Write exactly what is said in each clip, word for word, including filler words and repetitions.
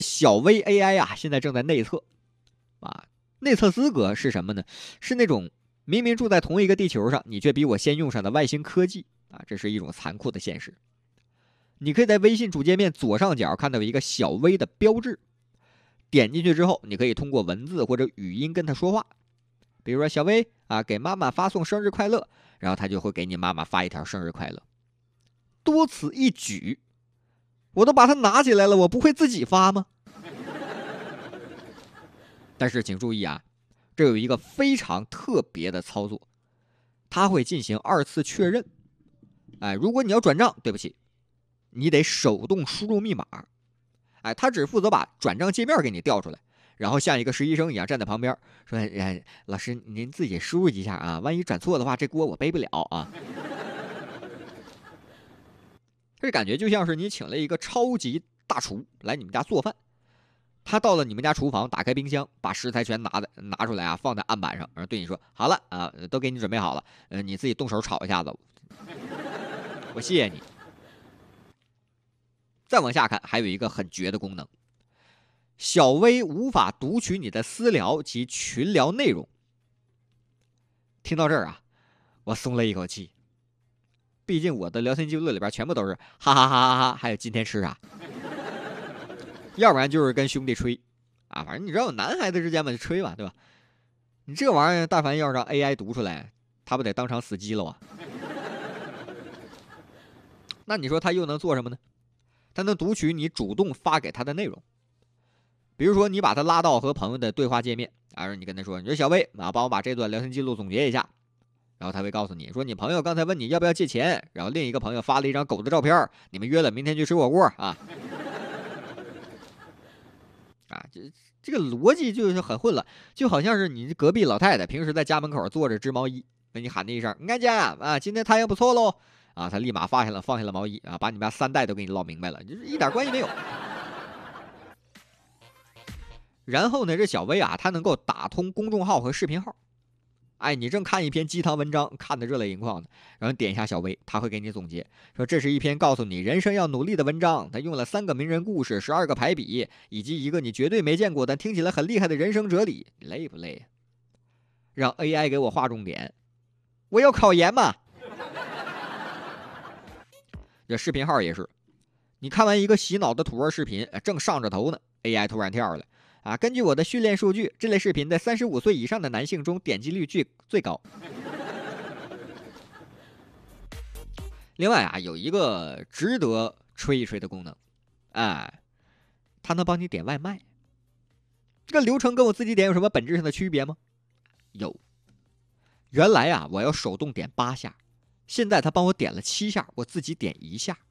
小微 A I 啊，现在正在内测啊。内测资格是什么呢？是那种明明住在同一个地球上，你却比我先用上的外星科技啊，这是一种残酷的现实。你可以在微信主界面左上角看到有一个小微的标志，点进去之后，你可以通过文字或者语音跟他说话，比如说小微啊，给妈妈发送生日快乐，然后他就会给你妈妈发一条生日快乐。多此一举，我都把它拿起来了，我不会自己发吗？但是请注意啊，这有一个非常特别的操作，它会进行二次确认。哎，如果你要转账，对不起，你得手动输入密码。哎，他只负责把转账界面给你调出来，然后像一个实习生一样站在旁边说：“哎，老师您自己输入一下啊，万一转错的话，这锅我背不了啊。”这感觉就像是你请了一个超级大厨来你们家做饭，他到了你们家厨房，打开冰箱，把食材全拿的拿出来啊，放在案板上，然后对你说：“好了啊，都给你准备好了，呃，你自己动手炒一下子，我谢谢你。”再往下看，还有一个很绝的功能，小微无法读取你的私聊及群聊内容。听到这儿啊，我松了一口气。毕竟我的聊天记录里边全部都是哈哈哈哈哈，还有今天吃啥，要不然就是跟兄弟吹啊，反正你知道男孩子之间嘛，就吹嘛，对吧？你这玩意儿，但凡要让 A I 读出来，他不得当场死机了啊？那你说他又能做什么呢？他能读取你主动发给他的内容，比如说你把他拉到和朋友的对话界面，然后你跟他说：“你说小薇啊，帮我把这段聊天记录总结一下。”然后他会告诉你说，你朋友刚才问你要不要借钱，然后另一个朋友发了一张狗的照片，你们约了明天去吃火锅啊。啊，这这个逻辑就是很混乱，就好像是你隔壁老太太平时在家门口坐着织毛衣，跟你喊那一声：“你看家啊，今天太阳不错喽。”啊，他立马发下了放下了毛衣啊，把你们家三代都给你唠明白了，就是一点关系没有。然后呢，这小薇啊，她能够打通公众号和视频号。哎，你正看一篇鸡汤文章，看得热泪盈眶的，然后点一下小薇，他会给你总结说，这是一篇告诉你人生要努力的文章。他用了三个名人故事、十二个排比，以及一个你绝对没见过但听起来很厉害的人生哲理。你累不累？让 A I 给我划重点，我要考研嘛。这视频号也是，你看完一个洗脑的土味视频，正上着头呢 ，A I 突然跳了。啊，根据我的训练数据，这类视频在三十五岁以上的男性中点击率最最高。另外啊，有一个值得吹一吹的功能，哎，它能帮你点外卖。这个流程跟我自己点有什么本质上的区别吗？有。原来啊，我要手动点八下，现在他帮我点了七下，我自己点一下。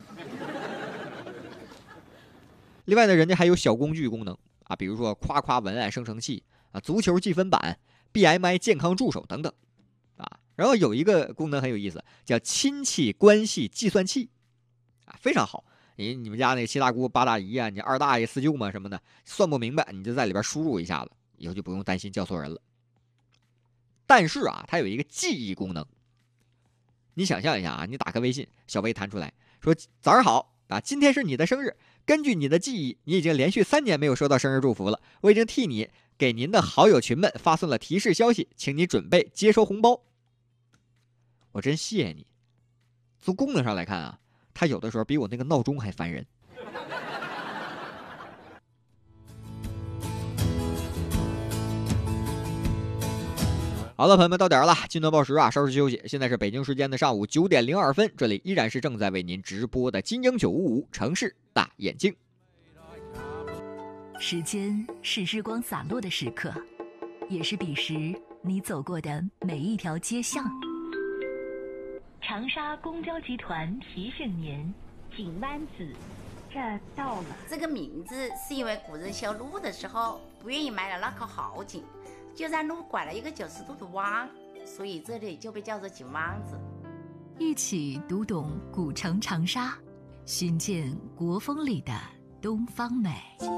另外呢，人家还有小工具功能。啊，比如说夸夸文案生成器啊，足球计分板、B M I 健康助手等等啊。然后有一个功能很有意思，叫亲戚关系计算器啊，非常好。你你们家那七大姑八大姨啊，你二大爷四舅嘛什么的，算不明白你就在里边输入一下子，以后就不用担心叫错人了。但是啊，它有一个记忆功能。你想象一下啊，你打开微信，小薇弹出来说：“早上好啊，今天是你的生日。根据你的记忆，你已经连续三年没有收到生日祝福了。我已经替你给您的好友群们发送了提示消息，请你准备接收红包。”我真谢你。从功能上来看啊，它有的时候比我那个闹钟还烦人。好了，朋友们，到点了，金段报时啊，稍事休息。现在是北京时间的上午九点零二分，这里依然是正在为您直播的金鹰九五五城市大眼睛。 时间是日光洒落的时刻，也是彼时你走过的每一条街巷。长沙公交集团提醒您，井湾子这到了。 这个名字是因为古人修路的时候不愿意埋了那口好井，就让路拐了一个九十度的弯，所以这里就被叫做井湾子。 一起读懂古城长沙，寻见国风里的东方美。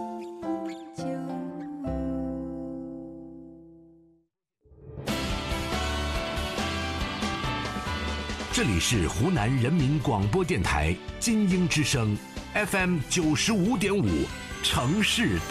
这里是湖南人民广播电台金鹰之声 F M 九十五点五， 城市